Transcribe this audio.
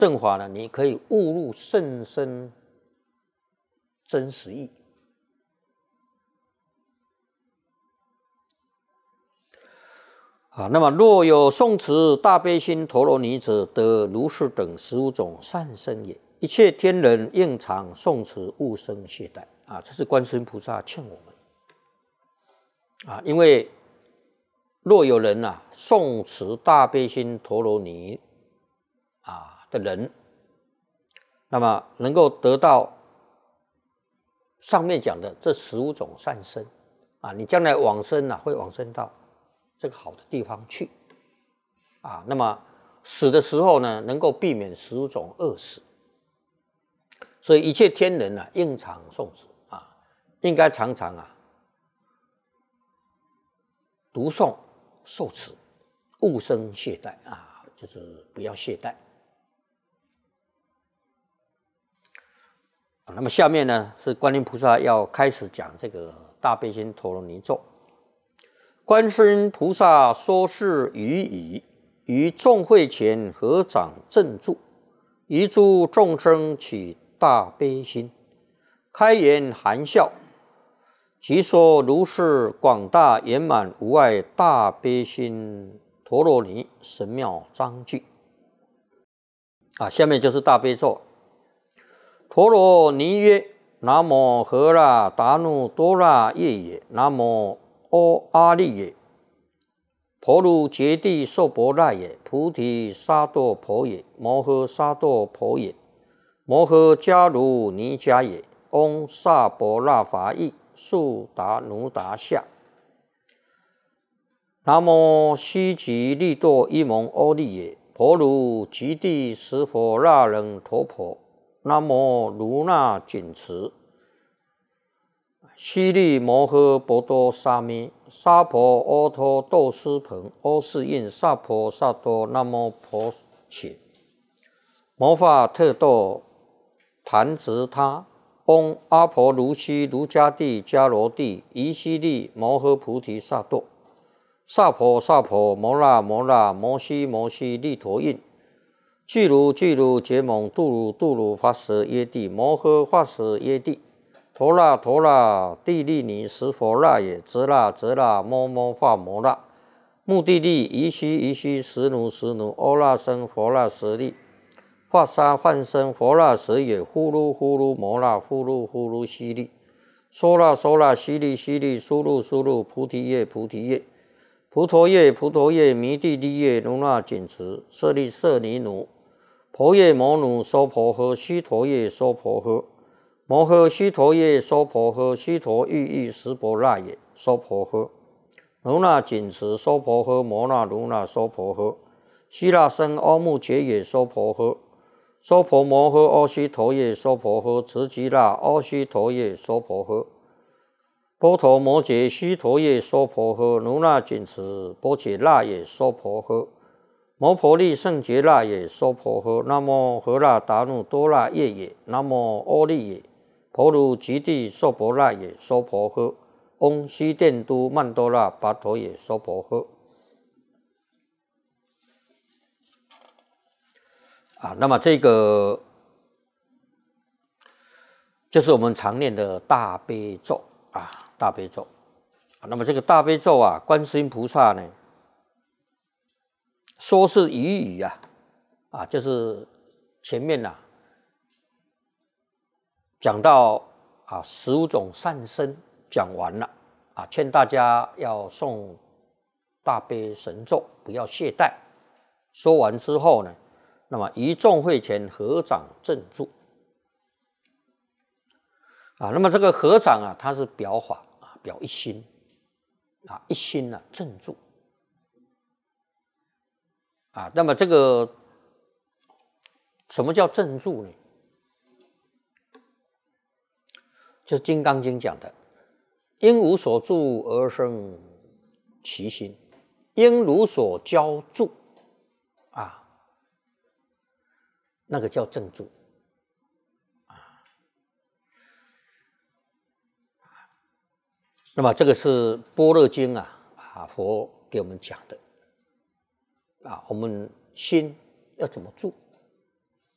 正法呢，你可以悟入甚深真实义。那么若有诵持大悲心陀罗尼者，得如是等15种善身也。一切天人应常诵持，勿生懈怠。这是观世音菩萨劝我们。因为若有人诵持大悲心陀罗尼的人，那么能够得到上面讲的这15种善身你将来往生会往生到这个好的地方去那么死的时候呢，能够避免15种恶死。所以一切天人应常诵持应该常常读诵受持，勿生懈怠就是不要懈怠。那么下面呢，是观音菩萨要开始讲这个大悲心陀罗尼咒。观世音菩萨说是语已，于众会前合掌正住，于诸众生起大悲心，开言含笑，即说如是广大圆满无碍大悲心陀罗尼神妙章句。下面就是大悲咒。陀罗尼曰：南无荷那达努多那耶也，南无阿利也，婆卢揭谛娑婆那也，菩提萨埵婆也，摩诃萨埵婆也，摩诃迦卢尼迦也，嗡萨婆那法意速达努达夏。南无悉吉利多伊蒙阿利也，婆卢揭谛湿婆那人陀婆，南无卢那紧持悉利摩诃波多沙弥，沙婆阿陀豆斯盆，阿世印萨婆萨多那摩婆切，摩法特豆檀直他，嗡阿婆卢悉卢迦帝迦罗帝夷悉利摩诃菩提萨埵，萨婆萨婆摩那摩那摩悉摩悉利陀印，俱卢俱卢结蒙度卢度卢发舍耶帝，摩诃发舍耶帝，陀那陀那帝利尼湿佛那也，则那则那摩摩发摩那，目的利夷须夷须实奴实奴，欧那僧佛那舍利，发沙幻身佛那舍也，呼噜呼噜摩那呼噜呼噜悉利，娑那娑那悉利悉利，苏噜苏噜菩提叶菩提叶，菩陀叶菩陀叶，弥地利叶如那紧持，舍利舍尼奴，婆叶摩奴娑婆诃，须陀叶娑婆诃，摩诃须陀叶娑婆诃，须陀喻喻湿婆那也娑婆诃，如那紧持娑婆诃，摩那如那娑婆诃，须那僧阿目羯也娑婆诃，娑婆摩诃阿须陀叶娑婆诃，持吉那阿须陀叶娑婆诃，波陀摩羯须陀叶娑婆诃，如那紧持波羯那也娑婆诃，摩婆利胜羯那也娑婆诃，南无荷那达努多那耶也，南无阿利也，婆卢揭谛娑婆那也娑婆诃，嗡悉殿都曼多那跋陀也娑婆诃。那么这个就是我们常念的大悲咒大悲咒那么这个大悲咒观世音菩萨呢说是语语就是前面讲到15种善身讲完了劝大家要诵大悲神咒，不要懈怠。说完之后呢，那么于众会前合掌正住那么这个合掌它是表法表一心一心正住那么这个什么叫正住呢？就是《金刚经》讲的，应无所住而生其心，应如所教住那个叫正住那么这个是《般若经》佛给我们讲的我们心要怎么住